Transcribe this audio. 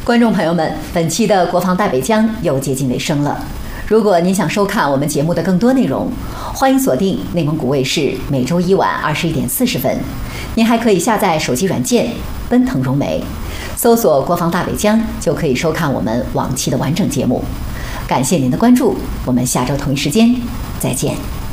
观众朋友们，本期的国防大北疆又接近尾声了。如果您想收看我们节目的更多内容，欢迎锁定内蒙古卫视每周一晚21点40分。您还可以下载手机软件奔腾融媒，搜索“国防大北疆”就可以收看我们往期的完整节目。感谢您的关注，我们下周同一时间再见。